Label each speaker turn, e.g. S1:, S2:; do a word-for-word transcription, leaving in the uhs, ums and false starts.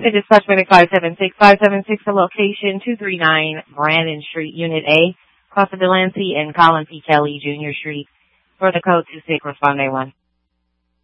S1: to dispatch medic five seven six. five seven six, the location two three nine Brandon Street, Unit A, Costa Delancey and Colin P. Kelly, Junior Street. For the code two six, respond A one.